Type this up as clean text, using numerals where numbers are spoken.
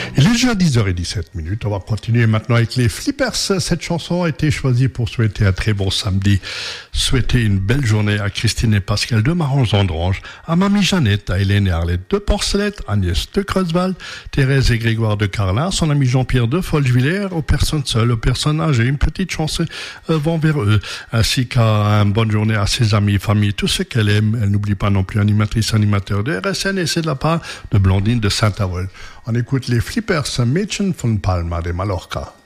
Il est déjà 10h17. On va continuer maintenant avec les Flippers. Cette chanson a été choisie pour souhaiter un très bon samedi. Souhaiter une belle journée à Christine et Pascal de Marange-Andrange, à Mamie Jeannette, à Hélène et Arlette de Porcelette, Agnès de Creusval, Thérèse et Grégoire de Carlin, son ami Jean-Pierre de Folgevillers, aux personnes seules, aux personnes âgées. Une petite chanson vont vers eux, ainsi qu'à une bonne journée à ses amis, famille, tout ce qu'elle aime. Elle n'oublie pas non plus animatrice, animateur de RSN, et c'est de la part de Blandine de Saint-Avold. On écoute les Flippers, Mädchen von Palma de Mallorca.